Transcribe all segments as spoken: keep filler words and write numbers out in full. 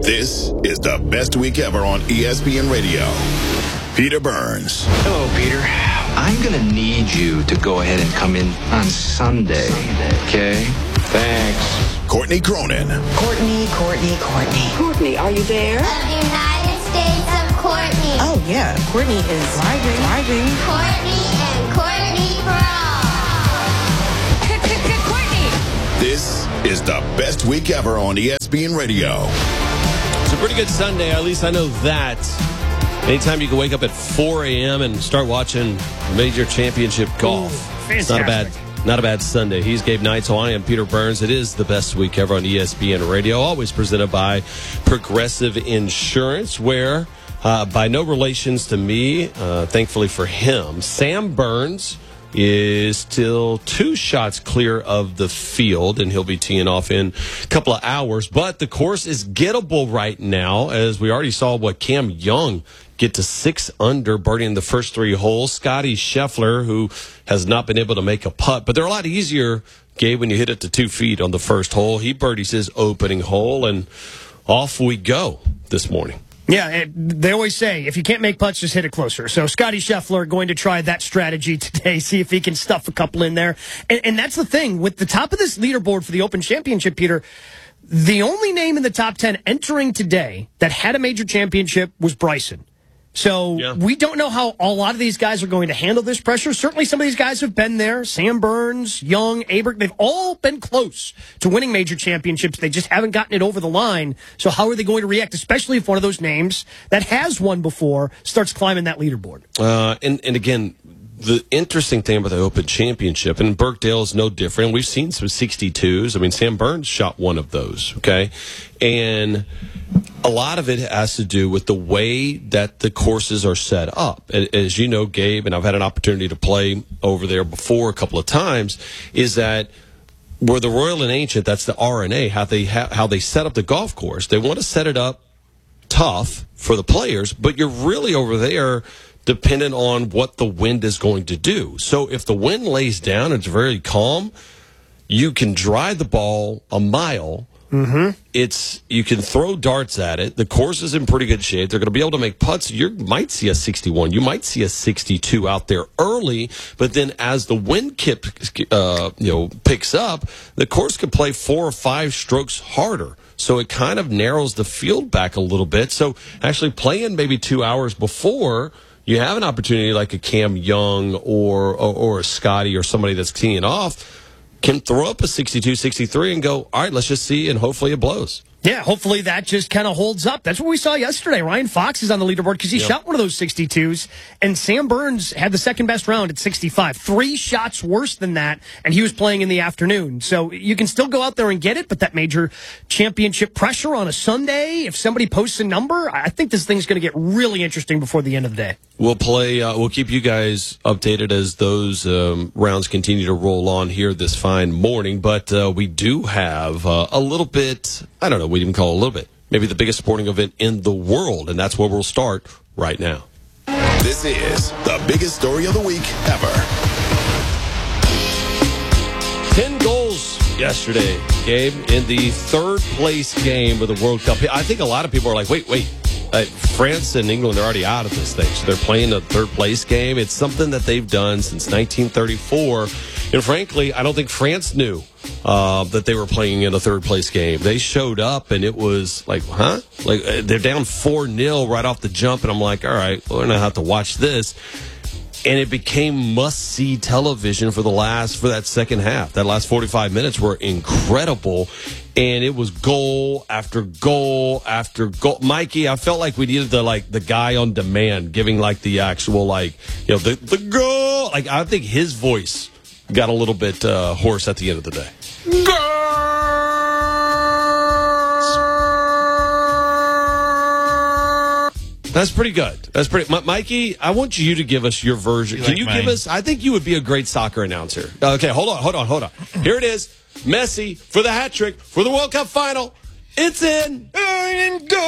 This is the best week ever on E S P N Radio. Peter Burns. Hello, Peter. I'm going to need you to go ahead and come in on Sunday, okay? Thanks. Courtney Cronin. Courtney, Courtney, Courtney. Courtney, are you there? Of the United States of Courtney. Oh, yeah. Courtney is driving. Driving. Courtney and Courtney Crow. Courtney. This is the best week ever on E S P N Radio. It's a pretty good Sunday, at least I know that. Anytime you can wake up at four a.m. and start watching major championship golf. Ooh, it's not a bad not a bad Sunday. He's Gabe Knight, so I am Peter Burns. It is the best week ever on E S P N Radio, always presented by Progressive Insurance, where, uh, by no relations to me, uh, thankfully for him, Sam Burns is still two shots clear of the field, and he'll be teeing off in a couple of hours. But the course is gettable right now, as we already saw what Cam Young get to six under, birdieing the first three holes. Scotty Scheffler, who has not been able to make a putt, but they're a lot easier, Gabe, when you hit it to two feet on the first hole. He birdies his opening hole, and off we go this morning. Yeah, it, they always say, if you can't make putts, just hit it closer. So Scotty Scheffler going to try that strategy today, see if he can stuff a couple in there. And, and that's the thing. With the top of this leaderboard for the Open Championship, Peter, the only name in the top ten entering today that had a major championship was Bryson. So yeah. We don't know how a lot of these guys are going to handle this pressure. Certainly some of these guys have been there. Sam Burns, Young, Aberg, they've all been close to winning major championships. They just haven't gotten it over the line. So how are they going to react, especially if one of those names that has won before starts climbing that leaderboard? Uh, and, and again, the interesting thing about the Open Championship, and Birkdale is no different. We've seen some sixty-twos. I mean, Sam Burns shot one of those, okay? And a lot of it has to do with the way that the courses are set up. As you know, Gabe, and I've had an opportunity to play over there before a couple of times, is that where the Royal and Ancient, that's the R and A, how they ha- how they set up the golf course. They want to set it up tough for the players, but you're really over there dependent on what the wind is going to do. So if the wind lays down and it's very calm, you can drive the ball a mile. Mm-hmm. It's you can throw darts at it. The course is in pretty good shape. They're going to be able to make putts. You might see a sixty-one. You might see a sixty-two out there early, but then as the wind kip, uh, you know, picks up, the course could play four or five strokes harder. So it kind of narrows the field back a little bit. So actually playing maybe two hours before, you have an opportunity like a Cam Young or, or, or a Scotty or somebody that's teeing off can throw up a sixty-two, sixty-three and go, all right, let's just see, and hopefully it blows. Yeah, hopefully that just kind of holds up. That's what we saw yesterday. Ryan Fox is on the leaderboard because he yep. shot one of those sixty-twos, and Sam Burns had the second best round at sixty-five. Three shots worse than that, and he was playing in the afternoon. So you can still go out there and get it, but that major championship pressure on a Sunday, if somebody posts a number, I think this thing's going to get really interesting before the end of the day. We'll play, uh, we'll keep you guys updated as those um, rounds continue to roll on here this fine morning, but uh, we do have uh, a little bit, I don't know, we even call it a little bit, maybe the biggest sporting event in the world, and that's where we'll start right now. This is the biggest story of the week ever. Ten goals yesterday, Gabe, in the third place game of the World Cup. I think a lot of people are like, wait, wait. Uh, France and England are already out of this thing, so they're playing a third-place game. It's something that they've done since nineteen thirty-four, and frankly, I don't think France knew uh, that they were playing in a third-place game. They showed up, and it was like, huh? Like uh, they're down four nil right off the jump, and I'm like, all right, well, we're going to have to watch this. And it became must-see television for the last for that second half. That last forty-five minutes were incredible, and it was goal after goal after goal. Mikey, I felt like we needed the like the guy on demand giving like the actual like you know the the goal. Like I think his voice got a little bit uh, hoarse at the end of the day. Goal! That's pretty good. That's pretty. M- Mikey, I want you to give us your version. You Can like you mine? give us? I think you would be a great soccer announcer. Okay, hold on, hold on, hold on. Here it is. Messi for the hat trick for the World Cup final. It's in and goal.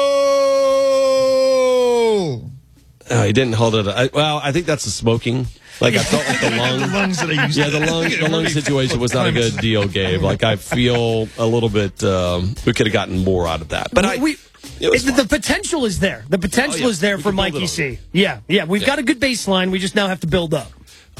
Oh, he didn't hold it. I, well, I think that's the smoking. Like, I felt like the lung, The lungs that I used yeah, to- the lung, the lung situation was not a good deal, Gabe. Like, I feel a little bit, um, we could have gotten more out of that. But I, we, it was it- the fun. potential is there. The potential Oh, yeah. is there We for can build it Mikey on C. Yeah, yeah. We've Yeah. got a good baseline. We just now have to build up.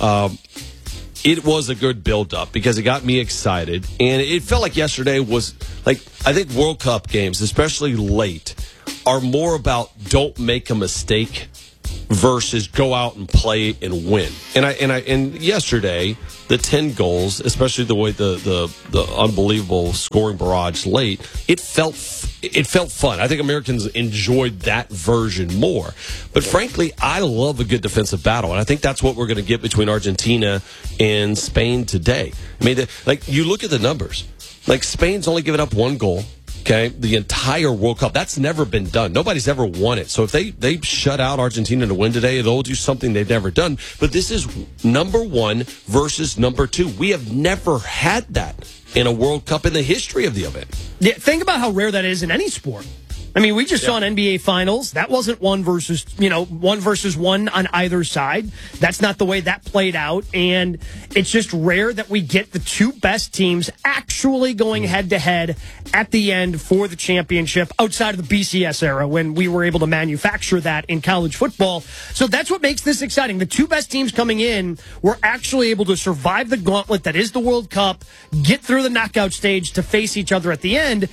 It was a good build-up because it got me excited. And it felt like yesterday was, like, I think World Cup games, especially late, are more about don't make a mistake versus go out and play and win. And I and I and yesterday, the ten goals, especially the way the the, the unbelievable scoring barrage late, it felt it felt fun. I think Americans enjoyed that version more. But frankly, I love a good defensive battle, and I think that's what we're going to get between Argentina and Spain today. I mean, the, like you look at the numbers, like Spain's only given up one goal. Okay, the entire World Cup. That's never been done. Nobody's ever won it. So if they, they shut out Argentina to win today, they'll do something they've never done. But this is number one versus number two. We have never had that in a World Cup in the history of the event. Yeah, think about how rare that is in any sport. I mean, we just Yeah. saw an N B A Finals. That wasn't one versus, you know, one versus one on either side. That's not the way that played out. And it's just rare that we get the two best teams actually going head to head at the end for the championship outside of the B C S era when we were able to manufacture that in college football. So that's what makes this exciting. The two best teams coming in were actually able to survive the gauntlet that is the World Cup, get through the knockout stage to face each other at the end.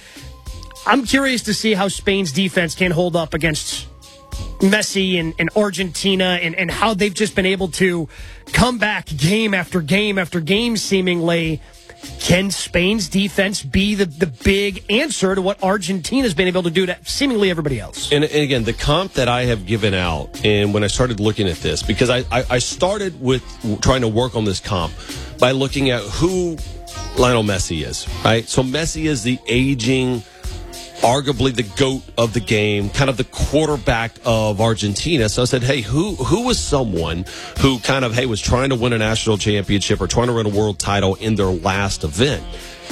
I'm curious to see how Spain's defense can hold up against Messi and, and Argentina and, and how they've just been able to come back game after game after game, seemingly. Can Spain's defense be the, the big answer to what Argentina's been able to do to seemingly everybody else? And, and again, the comp that I have given out, and when I started looking at this, because I, I, I started with trying to work on this comp by looking at who Lionel Messi is, right? So Messi is the aging, arguably the GOAT of the game, kind of the quarterback of Argentina. So I said, hey, who who was someone who kind of, hey, was trying to win a national championship or trying to win a world title in their last event?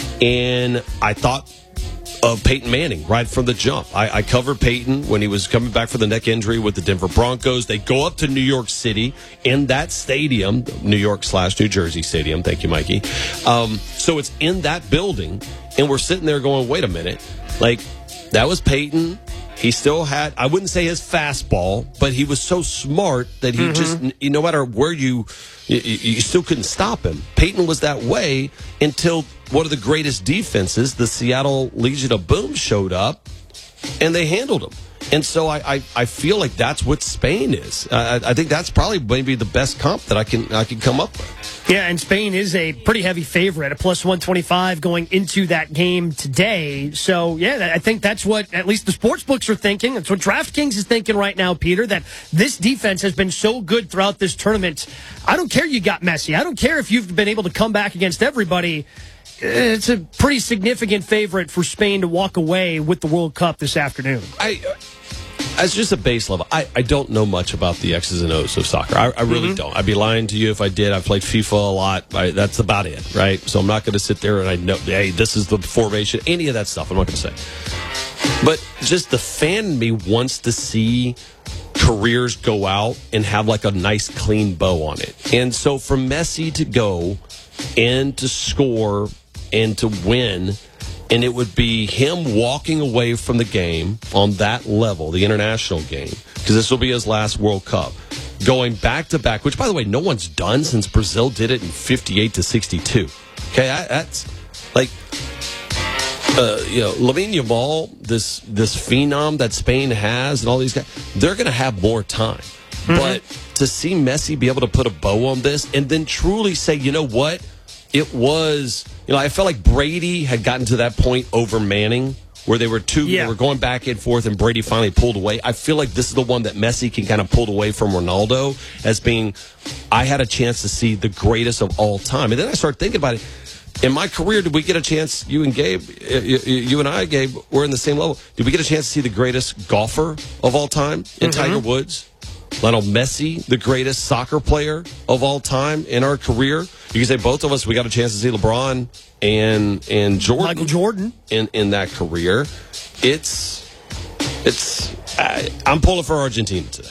And I thought of Peyton Manning right from the jump. I, I covered Peyton when he was coming back for the neck injury with the Denver Broncos. They go up to New York City in that stadium, New York slash New Jersey Stadium. Thank you, Mikey. Um, so it's in that building, and we're sitting there going, wait a minute, like, that was Peyton. He still had, I wouldn't say his fastball, but he was so smart that he mm-hmm. just, you, no matter where you, you, you still couldn't stop him. Peyton was that way until one of the greatest defenses, the Seattle Legion of Boom, showed up, and they handled him. And so I, I, I feel like that's what Spain is. I, I think that's probably maybe the best comp that I can I can come up with. Yeah, and Spain is a pretty heavy favorite, a plus one twenty-five going into that game today. So, yeah, I think that's what at least the sports books are thinking. That's what DraftKings is thinking right now, Peter, that this defense has been so good throughout this tournament. I don't care you got Messi. I don't care if you've been able to come back against everybody. It's a pretty significant favorite for Spain to walk away with the World Cup this afternoon. I, as just a base level, I, I don't know much about the X's and O's of soccer. I, I really mm-hmm. don't. I'd be lying to you if I did. I've played FIFA a lot. I, that's about it, right? So I'm not going to sit there and I know, hey, this is the formation, any of that stuff. I'm not going to say. But just the fan in me wants to see careers go out and have like a nice clean bow on it. And so for Messi to go and to score and to win, and it would be him walking away from the game on that level, the international game, because this will be his last World Cup, going back to back, which, by the way, no one's done since Brazil did it in fifty-eight to sixty-two. Okay, I, that's like, uh, you know, Lamine Yamal, this this phenom that Spain has, and all these guys, they're going to have more time. Mm-hmm. But to see Messi be able to put a bow on this and then truly say, you know what, it was. You know, I felt like Brady had gotten to that point over Manning where they were two, yeah. they were going back and forth, and Brady finally pulled away. I feel like this is the one that Messi can kind of pull away from Ronaldo as being, I had a chance to see the greatest of all time. And then I started thinking about it. In my career, did we get a chance, you and Gabe, you and I, Gabe, we're in the same level. Did we get a chance to see the greatest golfer of all time in mm-hmm. Tiger Woods? Lionel Messi, the greatest soccer player of all time in our career. You can say both of us, we got a chance to see LeBron and and Jordan. Michael Jordan. In, in that career. It's, it's I, I'm pulling for Argentina today.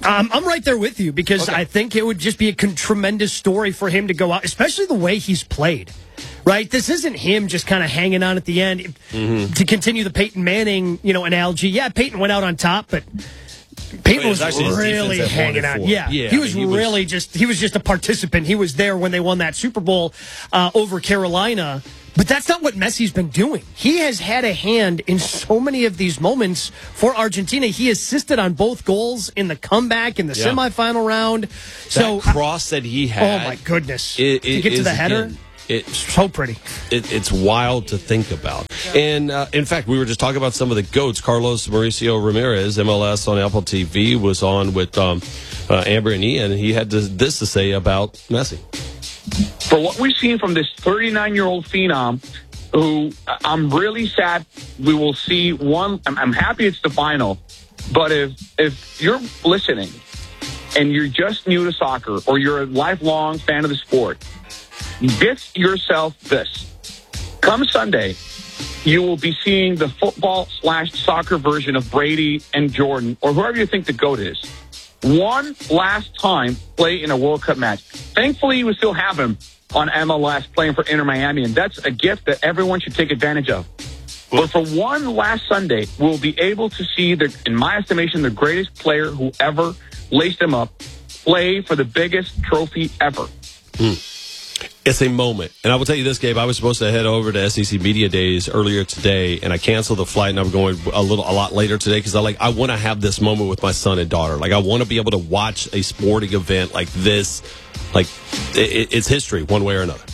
Um, I'm right there with you because Okay. I think it would just be a con- tremendous story for him to go out, especially the way he's played. Right? This isn't him just kind of hanging on at the end Mm-hmm. to continue the Peyton Manning, you know, analogy. Yeah, Peyton went out on top, but Peyton It was was actually his really defense that won hanging it out. for him. Yeah, Yeah, he I was mean, he was- really just he was just a participant. He was there when they won that Super Bowl uh, over Carolina. But that's not what Messi's been doing. He has had a hand in so many of these moments for Argentina. He assisted on both goals in the comeback in the Yeah. semifinal round. So, that cross that he had. oh my goodness! It, to it get to is, the header, again, it's so pretty. It, it's wild to think about. And uh, in fact, we were just talking about some of the GOATs. Carlos Mauricio Ramirez, M L S on Apple T V, was on with um, uh, Amber and Ian. He had to, this to say about Messi. For what we've seen from this thirty-nine-year-old phenom, who uh, I'm really sad we will see one. I'm, I'm happy it's the final, but if if you're listening and you're just new to soccer or you're a lifelong fan of the sport, get yourself this. Come Sunday, you will be seeing the football slash soccer version of Brady and Jordan, or whoever you think the GOAT is, one last time play in a World Cup match. Thankfully, we still have him on M L S playing for Inter Miami, and that's a gift that everyone should take advantage of. But for one last Sunday, we'll be able to see, the, in my estimation, the greatest player who ever laced him up play for the biggest trophy ever. Mm. It's a moment. And I will tell you this, Gabe, I was supposed to head over to S E C Media Days earlier today, and I canceled the flight, and I'm going a little, a lot later today because I like I want to have this moment with my son and daughter. Like, I want to be able to watch a sporting event like this. Like, it, it's history one way or another.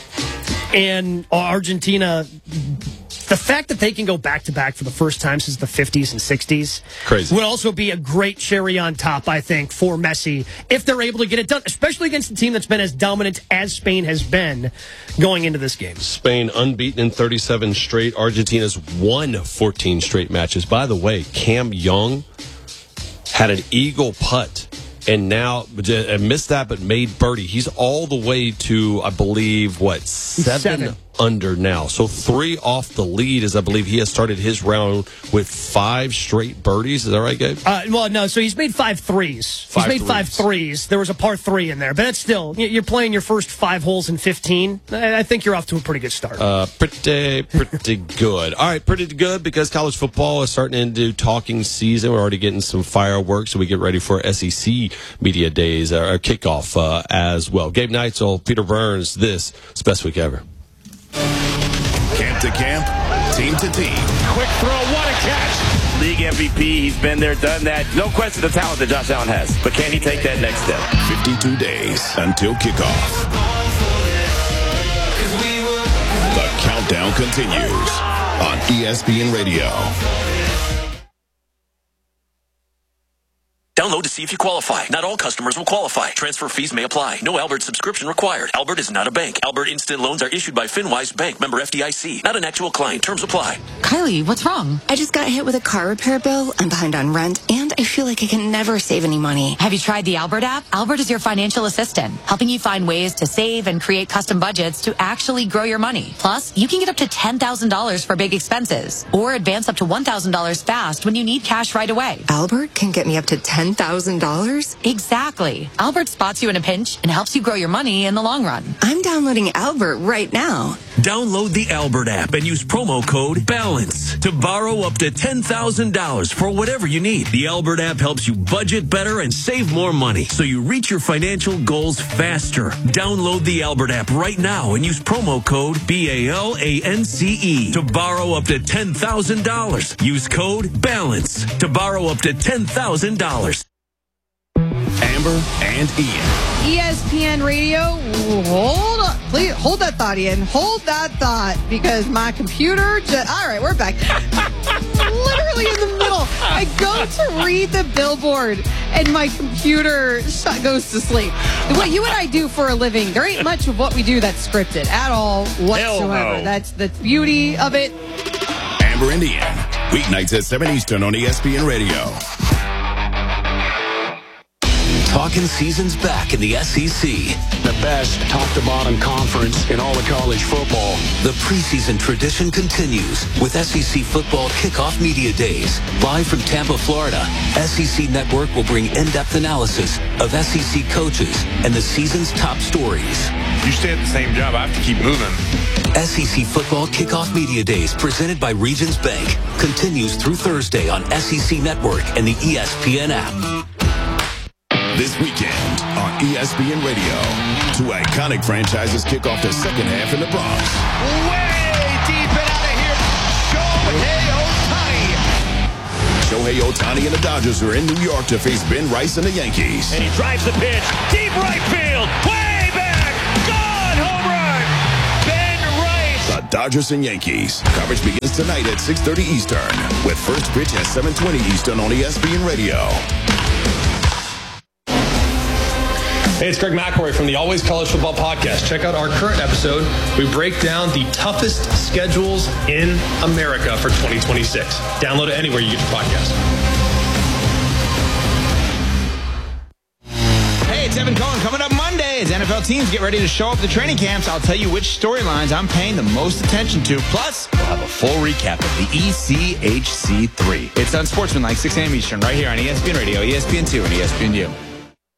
And Argentina, the fact that they can go back-to-back for the first time since the fifties and sixties Crazy. would also be a great cherry on top, I think, for Messi, if they're able to get it done, especially against a team that's been as dominant as Spain has been going into this game. Spain unbeaten in thirty-seven straight. Argentina's won fourteen straight matches. By the way, Cam Young had an eagle putt and now uh, missed that but made birdie. He's all the way to, I believe, what, seven, Seven. under now. So three off the lead, as I believe he has started his round with five straight birdies. Is that right, Gabe? Uh, well, no, so he's made five threes. Five he's made five threes. threes. There was a par three in there, but that's still, you're playing your first five holes in fifteen. I I think you're off to a pretty good start. Uh, pretty, pretty good. All right, pretty good because college football is starting into talking season. We're already getting some fireworks, so we get ready for S E C Media Days, uh, or kickoff uh, as well. Gabe Neitzel, Peter Burns, this is the best week ever. Camp to camp, team to team. Quick throw, what a catch. League M V P, he's been there, done that. No question the talent that Josh Allen has. But can he take that next step? fifty-two days until kickoff. The countdown continues on E S P N Radio. Download to see if you qualify. Not all customers will qualify. Transfer fees may apply. No Albert subscription required. Albert is not a bank. Albert Instant Loans are issued by FinWise Bank, member F D I C. Not an actual client. Terms apply. Kylie, what's wrong? I just got hit with a car repair bill. I'm behind on rent, and I feel like I can never save any money. Have you tried the Albert app? Albert is your financial assistant, helping you find ways to save and create custom budgets to actually grow your money. Plus, you can get up to ten thousand dollars for big expenses, or advance up to one thousand dollars fast when you need cash right away. Albert can get me up to ten thousand dollars? Exactly. Albert spots you in a pinch and helps you grow your money in the long run. I'm downloading Albert right now. Download the Albert app and use promo code BALANCE to borrow up to ten thousand dollars for whatever you need. The Albert app helps you budget better and save more money so you reach your financial goals faster. Download the Albert app right now and use promo code B A L A N C E to borrow up to ten thousand dollars. Use code BALANCE to borrow up to ten thousand dollars. Amber and Ian. E S P N Radio, hold on. Please hold that thought, Ian. Hold that thought because my computer just. All right, we're back. Literally in the middle. I go to read the billboard and my computer sh- goes to sleep. What you and I do for a living, there ain't much of what we do that's scripted at all whatsoever. no. That's the beauty of it. Amber and Ian. Weeknights at seven Eastern on E S P N Radio. Talking season's back in the S E C. The best top-to-bottom conference in all of college football. The preseason tradition continues with S E C Football Kickoff Media Days. Live from Tampa, Florida, S E C Network will bring in-depth analysis of S E C coaches and the season's top stories. You stay at the same job, I have to keep moving. S E C Football Kickoff Media Days, presented by Regions Bank, continues through Thursday on S E C Network and the E S P N app. This weekend on E S P N Radio, two iconic franchises kick off the second half in the Bronx. Way deep and out of here, Shohei Ohtani. Shohei Ohtani and the Dodgers are in New York to face Ben Rice and the Yankees. And he drives the pitch, deep right field, way back, gone, home run, Ben Rice. The Dodgers and Yankees. Coverage begins tonight at six thirty Eastern, with first pitch at seven twenty Eastern on E S P N Radio. Hey, it's Greg McElroy from the Always College Football Podcast. Check out our current episode. We break down the toughest schedules in America for twenty twenty-six. Download it anywhere you get your podcast. Hey, it's Evan Cohen. Coming up Monday as N F L teams get ready to show up to training camps, I'll tell you which storylines I'm paying the most attention to. Plus, we'll have a full recap of the E C H C three. It's Unsportsmanlike, six a.m. Eastern, right here on E S P N Radio, E S P N two, and E S P N U.